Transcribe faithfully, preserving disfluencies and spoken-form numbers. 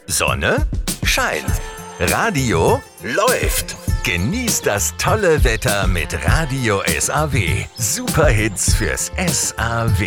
Sonne? Scheint. Radio? Läuft. Genießt das tolle Wetter mit Radio S A W. Superhits fürs S A W.